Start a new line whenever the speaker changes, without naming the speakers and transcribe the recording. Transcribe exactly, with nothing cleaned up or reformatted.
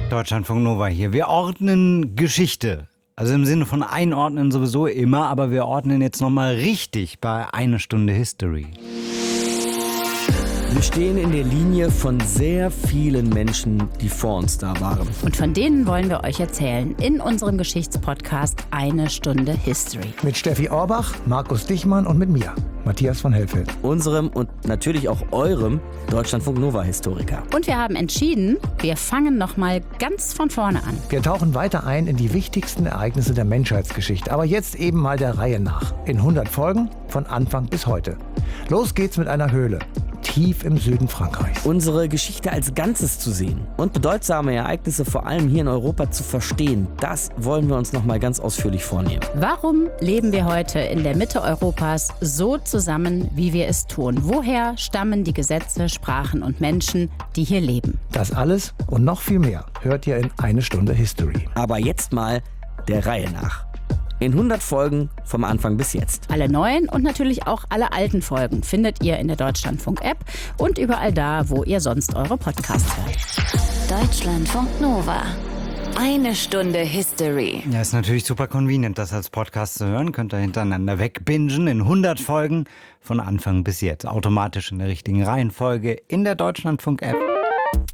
Deutschlandfunk Nova hier. Wir ordnen Geschichte. Also im Sinne von einordnen sowieso immer, aber wir ordnen jetzt nochmal richtig bei Eine Stunde History.
Wir stehen in der Linie von sehr vielen Menschen, die vor uns da waren.
Und von denen wollen wir euch erzählen in unserem Geschichtspodcast Eine Stunde History.
Mit Steffi Orbach, Markus Dichmann und mit mir, Matthias von Hellfeld.
Unserem und natürlich auch eurem Deutschlandfunk Nova Historiker.
Und wir haben entschieden, wir fangen nochmal ganz von vorne an.
Wir tauchen weiter ein in die wichtigsten Ereignisse der Menschheitsgeschichte. Aber jetzt eben mal der Reihe nach. In hundert Folgen von Anfang bis heute. Los geht's mit einer Höhle. Tief im Süden Frankreichs.
Unsere Geschichte als Ganzes zu sehen und bedeutsame Ereignisse vor allem hier in Europa zu verstehen, das wollen wir uns noch mal ganz ausführlich vornehmen.
Warum leben wir heute in der Mitte Europas so zusammen, wie wir es tun? Woher stammen die Gesetze, Sprachen und Menschen, die hier leben?
Das alles und noch viel mehr hört ihr in Eine Stunde History.
Aber jetzt mal der Reihe nach. In hundert Folgen vom Anfang bis jetzt.
Alle neuen und natürlich auch alle alten Folgen findet ihr in der Deutschlandfunk-App und überall da, wo ihr sonst eure Podcasts hört.
Deutschlandfunk Nova. Eine Stunde History.
Ja, ist natürlich super convenient, das als Podcast zu hören. Könnt ihr hintereinander wegbingen in hundert Folgen von Anfang bis jetzt. Automatisch in der richtigen Reihenfolge in der Deutschlandfunk-App.